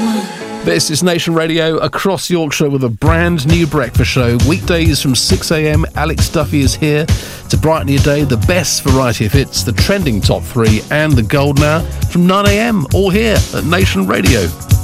This is Nation Radio across Yorkshire with a brand new breakfast show. Weekdays from 6 a.m, Alex Duffy is here to brighten your day. The best variety of hits, the trending top 3 and the golden hour from 9 a.m, all here at Nation Radio.